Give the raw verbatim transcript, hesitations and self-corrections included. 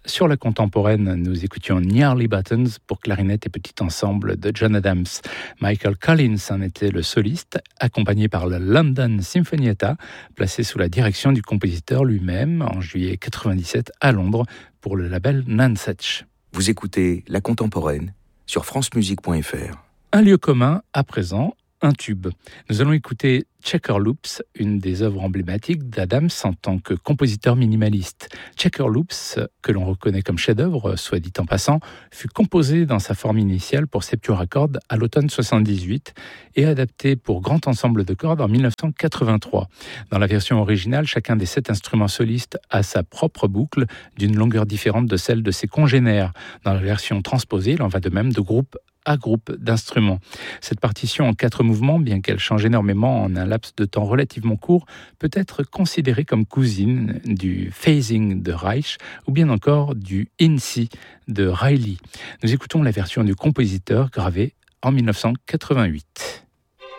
Sur la contemporaine, nous écoutions Nearly Buttons pour clarinette et petit ensemble de John Adams. Michael Collins en était le soliste, accompagné par la London Sinfonietta, placé sous la direction du compositeur lui-même en juillet quatre-vingt-dix-sept à Londres pour le label Nonesuch. Vous écoutez La Contemporaine sur france musique point f r. Un lieu commun, à présent, un tube. Nous allons écouter Checker Loops, une des œuvres emblématiques d'Adams en tant que compositeur minimaliste. Checker Loops, que l'on reconnaît comme chef-d'œuvre, soit dit en passant, fut composé dans sa forme initiale pour septuor à cordes à l'automne soixante-dix-huit et adapté pour grand ensemble de cordes en dix-neuf cent quatre-vingt-trois. Dans la version originale, chacun des sept instruments solistes a sa propre boucle d'une longueur différente de celle de ses congénères. Dans la version transposée, il en va de même de groupe à groupe d'instruments. Cette partition en quatre mouvements, bien qu'elle change énormément en un laps de temps relativement court, peut être considérée comme cousine du phasing de Reich ou bien encore du In Si de Riley. Nous écoutons la version du compositeur gravée en dix-neuf cent quatre-vingt-huit.